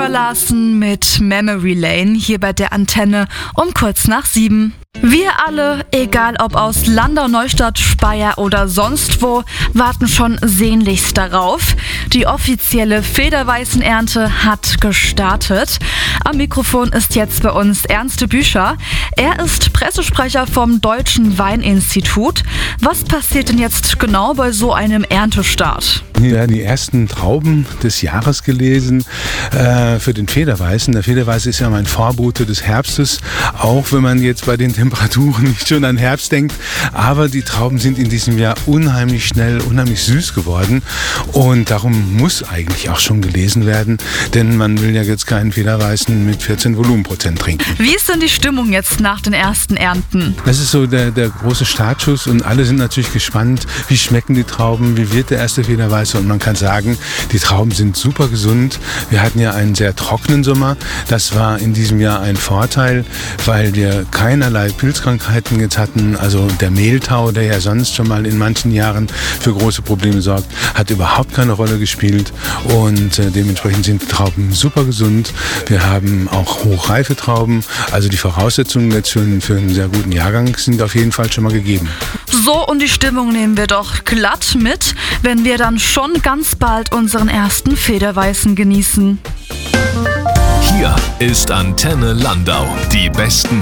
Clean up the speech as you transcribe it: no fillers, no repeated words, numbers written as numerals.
Oliver Larsen mit Memory Lane hier bei der Antenne um kurz nach 7. Wir alle, egal ob aus Landau, Neustadt, Speyer oder sonst wo, warten schon sehnlichst darauf. Die offizielle Federweißenernte hat gestartet. Am Mikrofon ist jetzt bei uns Ernst de Büscher. Er ist Pressesprecher vom Deutschen Weininstitut. Was passiert denn jetzt genau bei so einem Erntestart? Hier werden die ersten Trauben des Jahres gelesen für den Federweißen. Der Federweiße ist ja mein Vorbote des Herbstes, auch wenn man jetzt bei den Temperaturen nicht schon an Herbst denkt. Aber die Trauben sind in diesem Jahr unheimlich schnell, unheimlich süß geworden. Und darum muss eigentlich auch schon gelesen werden, denn man will ja jetzt keinen Federweißen mit 14 Volumenprozent trinken. Wie ist denn die Stimmung jetzt nach den ersten Ernten? Das ist so der große Startschuss und alle sind natürlich gespannt, wie schmecken die Trauben, wie wird der erste Federweiße. Und man kann sagen, die Trauben sind super gesund. Wir hatten ja einen sehr trockenen Sommer. Das war in diesem Jahr ein Vorteil, weil wir keinerlei Pilzkrankheiten jetzt hatten. Also der Mehltau, der ja sonst schon mal in manchen Jahren für große Probleme sorgt, hat überhaupt keine Rolle gespielt. Und dementsprechend sind die Trauben super gesund. Wir haben auch hochreife Trauben. Also die Voraussetzungen jetzt für einen sehr guten Jahrgang sind auf jeden Fall schon mal gegeben. So, und die Stimmung nehmen wir doch glatt mit, wenn wir dann schon ganz bald unseren ersten Federweißen genießen. Hier ist Antenne Landau. Die besten